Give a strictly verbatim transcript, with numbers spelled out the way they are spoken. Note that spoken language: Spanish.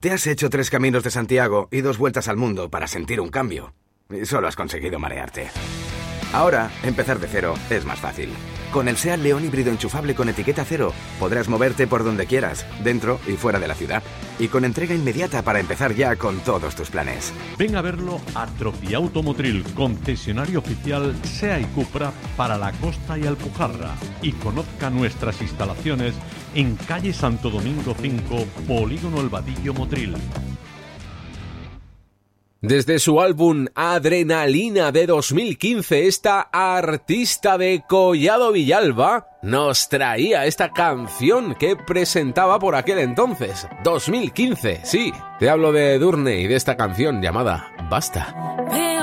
Te has hecho tres caminos de Santiago y dos vueltas al mundo para sentir un cambio. Y solo has conseguido marearte. Ahora, empezar de cero es más fácil. Con el SEAT León híbrido enchufable con etiqueta cero, podrás moverte por donde quieras, dentro y fuera de la ciudad. Y con entrega inmediata para empezar ya con todos tus planes. Ven a verlo a Tropiauto Motril, concesionario oficial SEA y Cupra para la costa y Alpujarra. Y conozca nuestras instalaciones en calle Santo Domingo cinco, Polígono El Vadillo, Motril. Desde su álbum Adrenalina de dos mil quince, esta artista de Collado Villalba nos traía esta canción que presentaba por aquel entonces, dos mil quince, sí. Te hablo de Edurne y de esta canción llamada Basta.